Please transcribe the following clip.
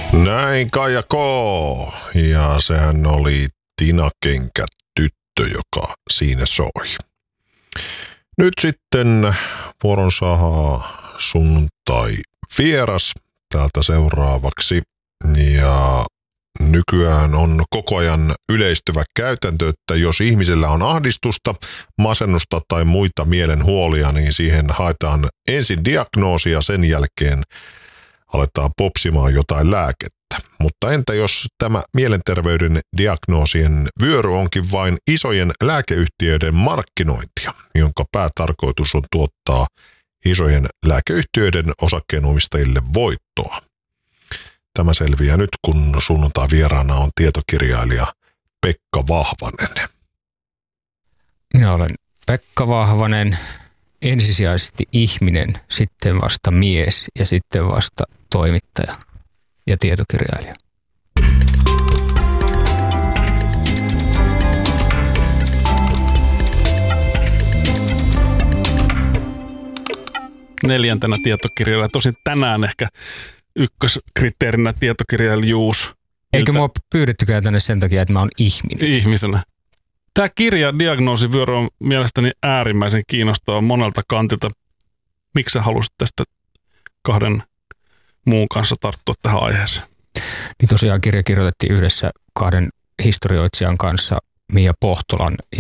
Näin Kaija K. Ja sehän oli Tina Kenkä tyttö, joka siinä soi. Nyt sitten vuoron saa sunnuntai vieras täältä seuraavaksi. Ja nykyään on koko ajan yleistyvä käytäntö, että jos ihmisellä on ahdistusta, masennusta tai muita mielen huolia, niin siihen haetaan ensin diagnoosi ja sen jälkeen aletaan popsimaan jotain lääkettä. Mutta entä jos tämä mielenterveyden diagnoosien vyöry onkin vain isojen lääkeyhtiöiden markkinointia, jonka päätarkoitus on tuottaa isojen lääkeyhtiöiden osakkeenomistajille voittoa? Tämä selviää nyt, kun sunnuntai vieraana on tietokirjailija Pekka Vahvanen. Minä olen Pekka Vahvanen, ensisijaisesti ihminen, sitten vasta mies ja sitten vasta toimittaja ja tietokirjailija. Neljäntenä tietokirjailija. Tosin tänään ehkä ykköskriteerinä tietokirjailijuus. Eikö mua pyydettykään tänne sen takia, että mä oon ihminen? Ihmisenä. Tämä kirja Diagnoosivyöry on mielestäni äärimmäisen kiinnostava monelta kantilta. Miksi sä halusit tästä kahden muun kanssa tarttua tähän aiheeseen? Niin tosiaan kirja kirjoitettiin yhdessä kahden historioitsijan kanssa, Mia Pohtolan